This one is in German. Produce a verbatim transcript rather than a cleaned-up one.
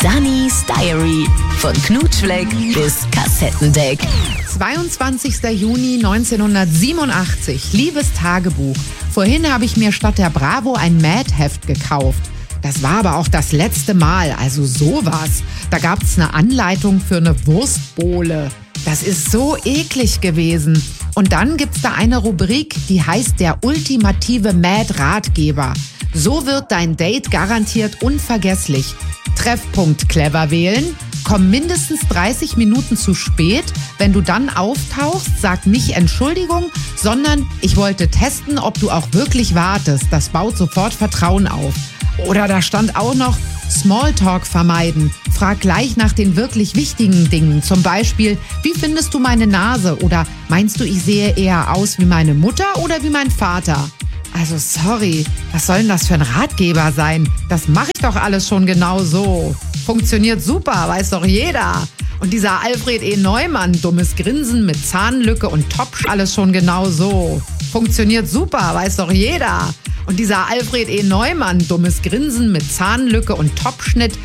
Sunny's Diary. Von Knutschfleck bis Kassettendeck. zweiundzwanzigster Juni neunzehnhundertsiebenundachtzig. Liebes Tagebuch. Vorhin habe ich mir statt der Bravo ein Mad-Heft gekauft. Das war aber auch das letzte Mal, also sowas. Da gab es eine Anleitung für eine Wurstbowle. Das ist so eklig gewesen. Und dann gibt's da eine Rubrik, die heißt der ultimative Mad-Ratgeber. So wird dein Date garantiert unvergesslich. Treffpunkt clever wählen. Komm mindestens dreißig Minuten zu spät. Wenn du dann auftauchst, sag nicht Entschuldigung, sondern ich wollte testen, ob du auch wirklich wartest. Das baut sofort Vertrauen auf. Oder da stand auch noch Smalltalk vermeiden. Frag gleich nach den wirklich wichtigen Dingen. Zum Beispiel, wie findest du meine Nase? Oder meinst du, ich sehe eher aus wie meine Mutter oder wie mein Vater? Also sorry, was soll denn das für ein Ratgeber sein? Das mache ich doch alles schon genau so. Funktioniert super, weiß doch jeder. Und dieser Alfred E. Neumann, dummes Grinsen mit Zahnlücke und Topsch, alles schon genau so. Funktioniert super, weiß doch jeder. Und dieser Alfred E. Neumann, dummes Grinsen mit Zahnlücke und Topschnitt,